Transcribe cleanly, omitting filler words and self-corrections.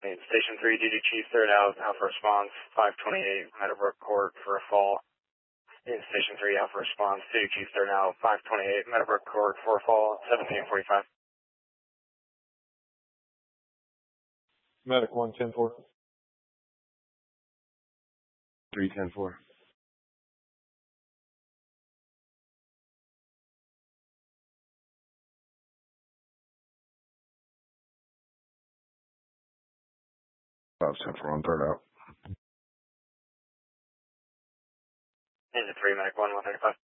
Station 3, DD Chief, third out, Alpha response, 528 Meadowbrook Court for a fall. Station 3, Alpha response, DD Chief, third out, 528 Meadowbrook Court for a fall, 1745. Medic 110-4. 310-4. About 10-4 on third out. Engine 3, Medic 1, 135.